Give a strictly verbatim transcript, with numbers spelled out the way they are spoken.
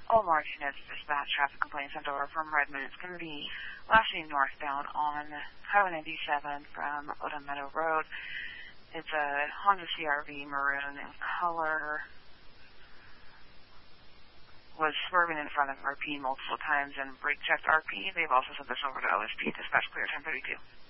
Old Martinez dispatch traffic complaint sent over from Redmond. It's going to be lashing northbound on Highway ninety-seven from Odom Meadow Road. It's a Honda C R V maroon in color. Was swerving in front of R P multiple times and brake checked R P. They've also sent this over to O S P dispatch clear ten thirty-two.